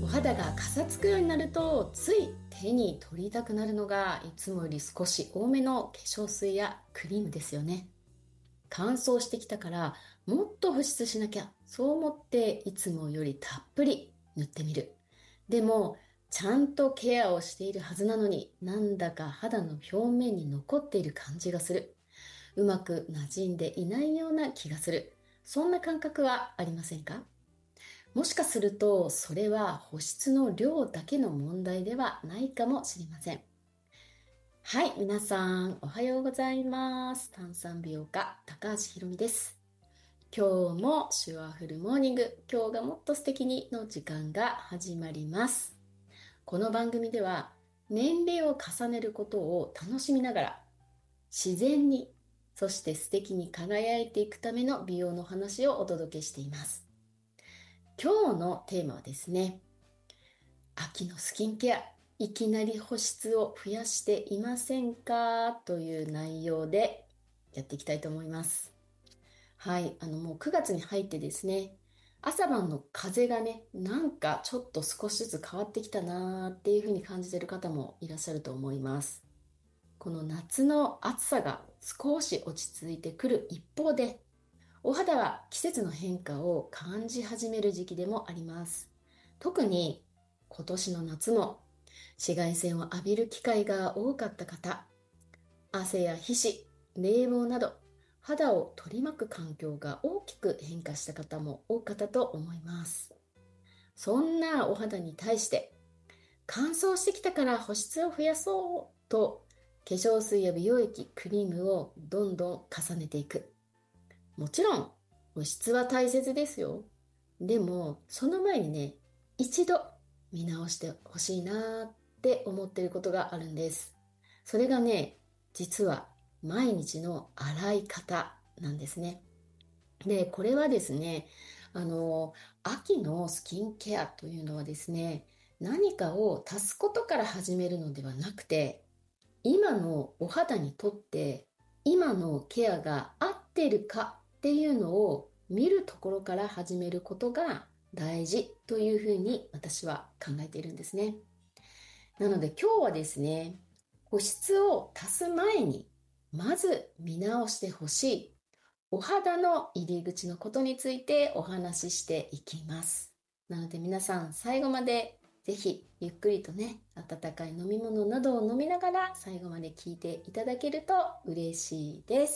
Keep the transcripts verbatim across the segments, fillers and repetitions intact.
肌がかさつくようになるとつい手に取りたくなるのがいつもより少し多めの化粧水やクリームですよね。乾燥してきたからもっと保湿しなきゃ、そう思っていつもよりたっぷり塗ってみる。でもちゃんとケアをしているはずなのに、なんだか肌の表面に残っている感じがする。うまく馴染んでいないような気がする。そんな感覚はありませんか？もしかすると、それは保湿の量だけの問題ではないかもしれません。はい、皆さん、おはようございます。炭酸美容家、高橋ひろみです。今日もシュアフルモーニング、今日がもっと素敵にの時間が始まります。この番組では、年齢を重ねることを楽しみながら、自然に、そして素敵に輝いていくための美容の話をお届けしています。今日のテーマはですね、秋のスキンケア、いきなり保湿を増やしていませんかという内容でやっていきたいと思います。はい、あのもうくがつに入ってですね、朝晩の風がね、なんかちょっと少しずつ変わってきたなーっていうふうに感じている方もいらっしゃると思います。この夏の暑さが少し落ち着いてくる一方で、お肌は季節の変化を感じ始める時期でもあります。特に今年の夏も紫外線を浴びる機会が多かった方、汗や皮脂、冷房など肌を取り巻く環境が大きく変化した方も多かったと思います。そんなお肌に対して乾燥してきたから保湿を増やそうと化粧水や美容液、クリームをどんどん重ねていく。もちろん保湿は大切ですよ。でもその前にね、一度見直してほしいなって思っていることがあるんです。それがね、実は毎日の洗い方なんですね。で、これはですね、あの、秋のスキンケアというのはですね、何かを足すことから始めるのではなくて、今のお肌にとって今のケアが合っているかっていうのを見るところから始めることが大事というふうに私は考えているんですね。なので今日はですね、保湿を足す前にまず見直してほしいお肌の入り口のことについてお話ししていきます。なので皆さん最後までぜひゆっくりとね、温かい飲み物などを飲みながら最後まで聞いていただけると嬉しいです。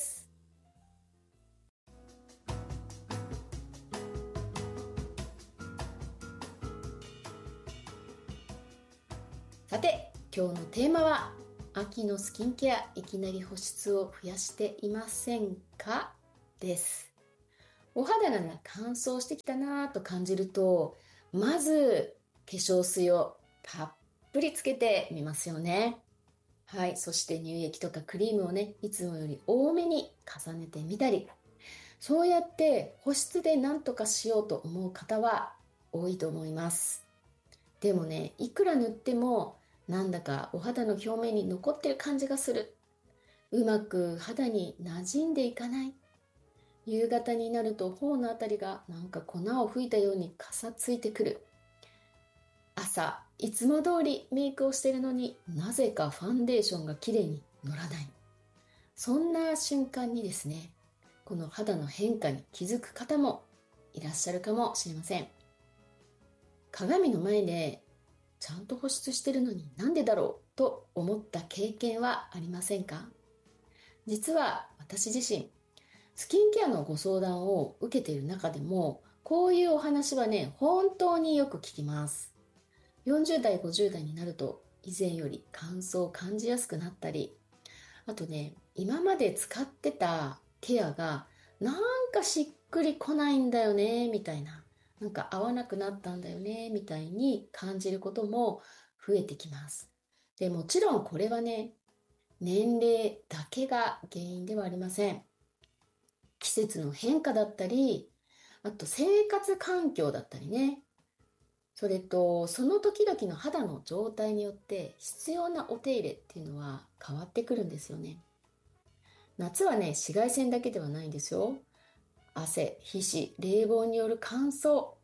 さて、今日のテーマは秋のスキンケア、いきなり保湿を増やしていませんかです。お肌がね、乾燥してきたなと感じると、まず化粧水をたっぷりつけてみますよね。はい。そして乳液とかクリームをね、いつもより多めに重ねてみたり、そうやって保湿で何とかしようと思う方は多いと思います。でもね、いくら塗ってもなんだかお肌の表面に残ってる感じがする。うまく肌に馴染んでいかない。夕方になると頬のあたりがなんか粉を吹いたようにかさついてくる。朝、いつも通りメイクをしているのになぜかファンデーションが綺麗に乗らない。そんな瞬間にですね、この肌の変化に気づく方もいらっしゃるかもしれません。鏡の前でちゃんと保湿してるのになんでだろうと思った経験はありませんか？実は私自身、スキンケアのご相談を受けている中でも、こういうお話はね、本当によく聞きます。よんじゅう代、ごじゅう代になると、以前より乾燥を感じやすくなったり、あとね、今まで使ってたケアが、なんかしっくりこないんだよね、みたいな。なんか合わなくなったんだよね、みたいに感じることも増えてきます。で、もちろんこれはね、年齢だけが原因ではありません。季節の変化だったり、あと生活環境だったりね。それと、その時々の肌の状態によって必要なお手入れっていうのは変わってくるんですよね。夏はね、紫外線だけではないんですよ。汗、皮脂、冷房による乾燥。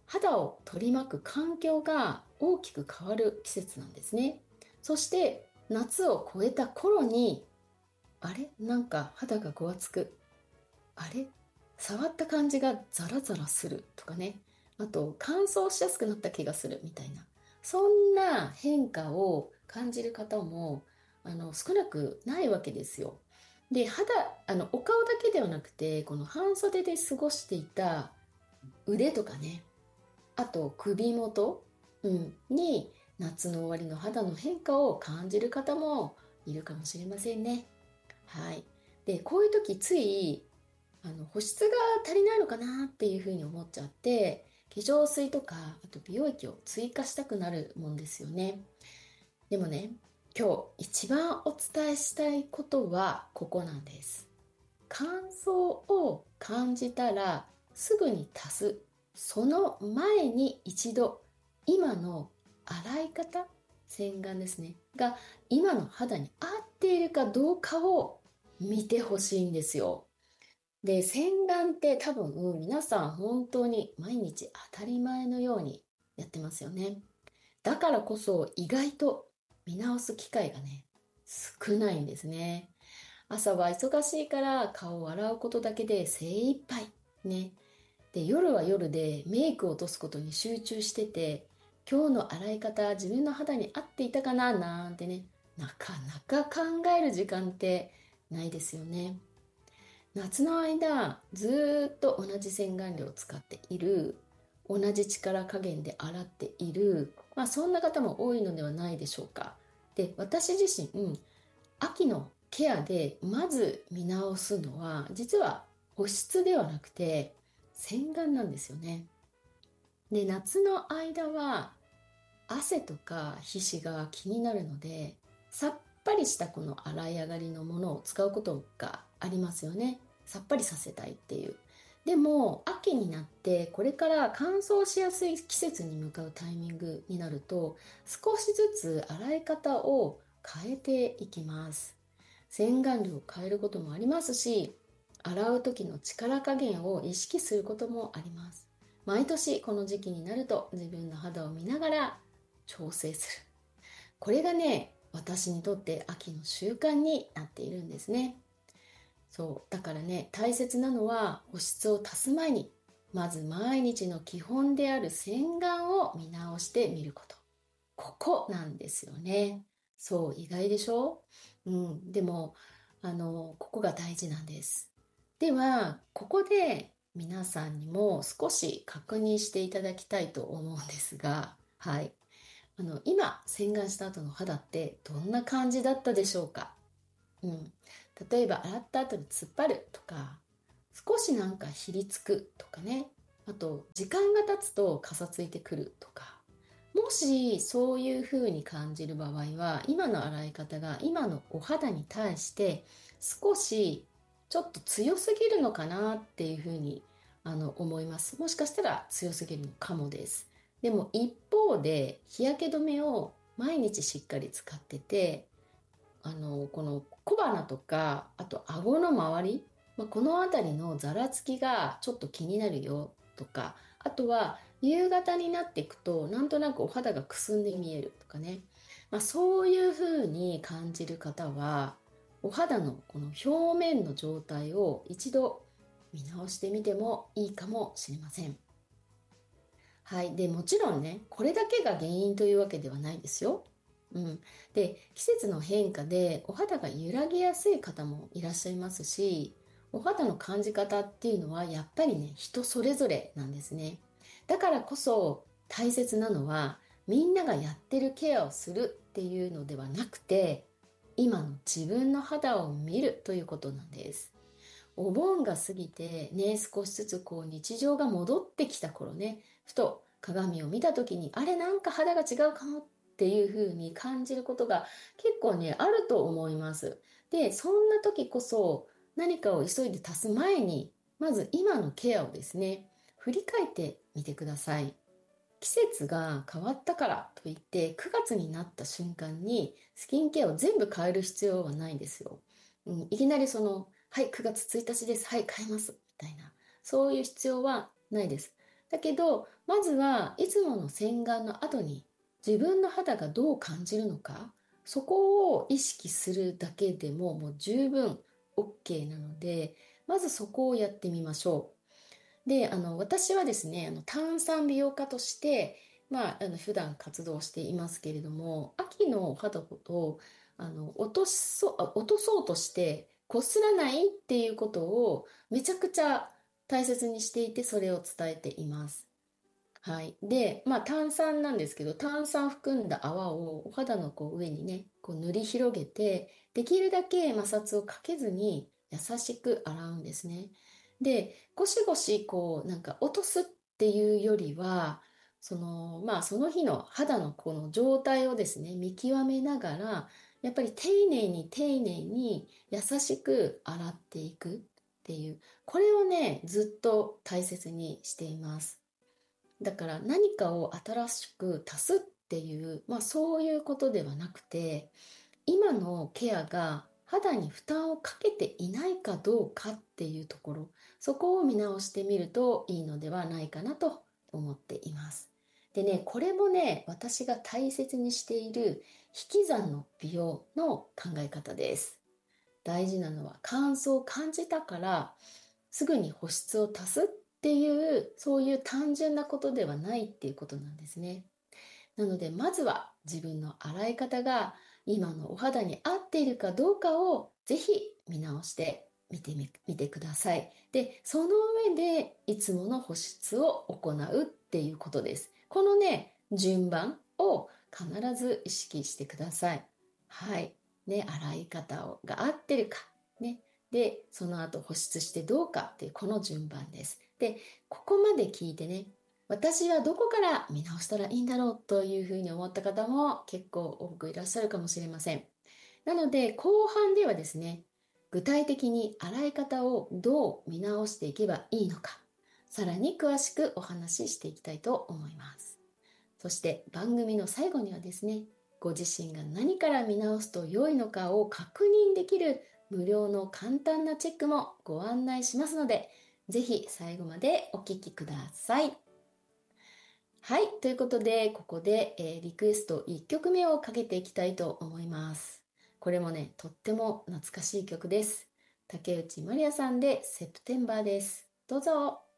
肌を取り巻く環境が大きく変わる季節なんですね。そして夏を越えた頃に、あれなんか肌がごわつく。あれ触った感じがザラザラするとかね。あと乾燥しやすくなった気がするみたいな。そんな変化を感じる方もあの少なくないわけですよ。で、肌、あのお顔だけではなくて、この半袖で過ごしていた腕とかね、あと首元、うん、に夏の終わりの肌の変化を感じる方もいるかもしれませんね。はい。で、こういう時ついあの保湿が足りないのかなっていうふうに思っちゃって、化粧水とかあと美容液を追加したくなるもんですよね。でもね、今日一番お伝えしたいことはここなんです。乾燥を感じたらすぐに足す。その前に一度今の洗い方、洗顔ですね、が今の肌に合っているかどうかを見てほしいんですよ。で、洗顔って多分皆さん本当に毎日当たり前のようにやってますよね。だからこそ意外と見直す機会がね、少ないんですね。朝は忙しいから顔を洗うことだけで精一杯ね。で、夜は夜でメイクを落とすことに集中してて、今日の洗い方、自分の肌に合っていたかななんてね、なかなか考える時間ってないですよね。夏の間、ずーっと同じ洗顔料を使っている、同じ力加減で洗っている、まあそんな方も多いのではないでしょうか。で、私自身、秋のケアでまず見直すのは、実は保湿ではなくて洗顔なんですよね。で、夏の間は汗とか皮脂が気になるので、さっぱりしたこの洗い上がりのものを使うことがありますよね。さっぱりさせたいっていう。でも秋になってこれから乾燥しやすい季節に向かうタイミングになると、少しずつ洗い方を変えていきます。洗顔料を変えることもありますし、洗う時の力加減を意識することもあります。毎年この時期になると自分の肌を見ながら調整する。これがね、私にとって秋の習慣になっているんですね。そう、だからね、大切なのは保湿を足す前に、まず毎日の基本である洗顔を見直してみること。ここなんですよね。そう、意外でしょ？うん、でも、あの、ここが大事なんです。では、ここで皆さんにも少し確認していただきたいと思うんですが、はい。あの、今、洗顔した後の肌ってどんな感じだったでしょうか？うん。例えば、洗った後に突っ張るとか、少しなんかひりつくとかね。あと、時間が経つとかさついてくるとか。もしそういう風に感じる場合は、今の洗い方が今のお肌に対して少しちょっと強すぎるのかなっていう風にあの思います。もしかしたら強すぎるのかもです。でも一方で日焼け止めを毎日しっかり使ってて、あのこの小鼻とかあと顎の周り、まあ、この辺りのざらつきがちょっと気になるよとか、あとは夕方になっていくとなんとなくお肌がくすんで見えるとかね、まあ、そういう風に感じる方はお肌のこの表面の状態を一度見直してみてもいいかもしれません。はい。で、もちろんね、これだけが原因というわけではないですよ。うん。で、季節の変化でお肌が揺らぎやすい方もいらっしゃいますし、お肌の感じ方っていうのはやっぱりね、人それぞれなんですね。だからこそ大切なのは、みんながやってるケアをするっていうのではなくて、今の自分の肌を見るということなんです。お盆が過ぎてね、少しずつこう日常が戻ってきた頃ね、ふと鏡を見た時に、あれなんか肌が違うかもっていう風に感じることが結構ね、あると思います。で、そんな時こそ何かを急いで足す前に、まず今のケアをですね、振り返ってみてください。季節が変わったからといってくがつになった瞬間にスキンケアを全部変える必要はないんですよ。うん、いきなりその、はい、くがつついたちです。はい、変えます。みたいな。そういう必要はないです。だけど、 まずはいつもの洗顔の後に自分の肌がどう感じるのか、そこを意識するだけでももう十分 OK なので、まずそこをやってみましょう。で、あの、私はですね、あの、炭酸美容家として、まあ、あの、普段活動していますけれども、秋のお肌を、あの、落とそう、あ落とそうとして、こすらないっていうことをめちゃくちゃ大切にしていて、それを伝えています。はい。で、まあ炭酸なんですけど、炭酸含んだ泡をお肌のこう上にね、こう塗り広げて、できるだけ摩擦をかけずに優しく洗うんですね。で、ゴシゴシこうなんか落とすっていうよりは、その、まあその日の肌のこの状態をですね、見極めながら、やっぱり丁寧に丁寧に優しく洗っていくっていう、これをね、ずっと大切にしています。だから何かを新しく足すっていう、まあそういうことではなくて、今のケアが肌に負担をかけていないかどうかっていうところ、そこを見直してみるといいのではないかなと思っています。でね、これもね、私が大切にしている引き算の美容の考え方です。大事なのは乾燥を感じたからすぐに保湿を足すっていうそういう単純なことではないっていうことなんですね。なのでまずは自分の洗い方が今のお肌に合っているかどうかをぜひ見直してみてみ見てください。で、その上でいつもの保湿を行うっていうことです。このね、順番を必ず意識してください。はい。ね、洗い方をが合ってるか。ね。で、その後保湿してどうかっていうこの順番です。で、ここまで聞いてね、私はどこから見直したらいいんだろうというふうに思った方も結構多くいらっしゃるかもしれません。なので、後半ではですね、具体的に洗い方をどう見直していけばいいのか、さらに詳しくお話ししていきたいと思います。そして番組の最後にはですね、ご自身が何から見直すと良いのかを確認できる無料の簡単なチェックもご案内しますので、ぜひ最後までお聞きください。はい、ということで、ここで、えーリクエストいっきょくめをかけていきたいと思います。これもね、とっても懐かしい曲です。竹内まりやさんでセプテンバーです。どうぞ。